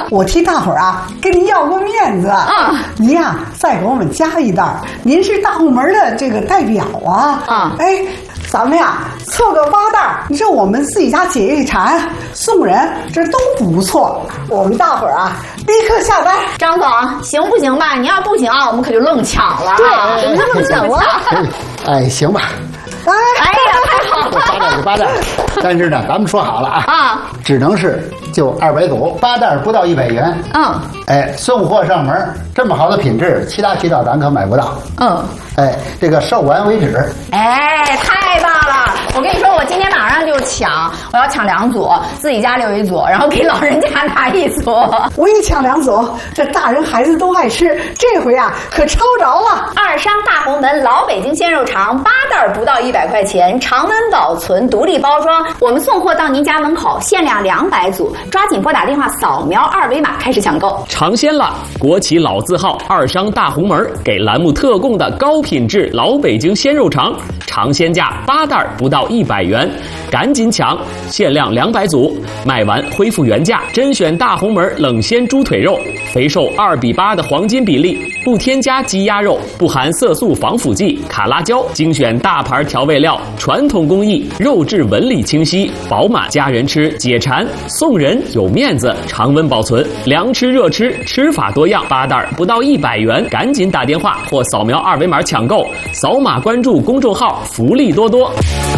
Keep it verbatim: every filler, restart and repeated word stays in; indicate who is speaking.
Speaker 1: 我替大伙儿啊跟您要个面子
Speaker 2: 啊，
Speaker 1: 您呀再给我们加一袋，您是大红门的这个代表啊
Speaker 2: 啊，
Speaker 1: 哎。咱们呀，凑个八袋，你说我们自己家解一馋，送人这都不错。我们大伙儿啊，立刻下单。
Speaker 2: 张总，行不行吧？你要不行啊，我们可就愣抢了。
Speaker 1: 对，
Speaker 2: 我们就愣抢了。
Speaker 3: 哎，行吧。
Speaker 1: 哎，
Speaker 2: 哎呀，太好了！
Speaker 3: 八袋就八袋，但是呢，咱们说好了啊，
Speaker 2: 啊，
Speaker 3: 只能是就二百组，八袋不到一百元。
Speaker 2: 嗯，
Speaker 3: 哎，送货上门，这么好的品质，其他渠道咱可买不到。
Speaker 2: 嗯，
Speaker 3: 哎，这个售完为止。
Speaker 2: 哎，太棒了！我跟你说，我今天马上就抢，我要抢两组，自己家留一组，然后给老人家拿一组。
Speaker 1: 我也抢两组，这大人孩子都爱吃，这回啊可抄着了。
Speaker 2: 二商大红门老北京鲜肉肠，八袋不到一百块钱，常温保存，独立包装，我们送货到您家门口，限量两百组，抓紧拨打电话扫描二维码开始抢购。
Speaker 4: 尝鲜了，国企老字号二商大红门给栏目特供的高品质老北京鲜肉肠，尝鲜价八袋不到一百元，赶紧抢，限量两百组，卖完恢复原价。甄选大红门冷鲜猪腿肉，肥瘦二比八的黄金比例，不添加鸡鸭肉，不含色素防腐剂、卡拉胶，精选大牌调味料，传统工艺，肉质纹理清晰饱满，家人吃解馋，送人有面子，常温保存，凉吃热吃，吃法多样，八袋不到一百元，赶紧打电话或扫描二维码抢购，扫码关注公众号，福利多多。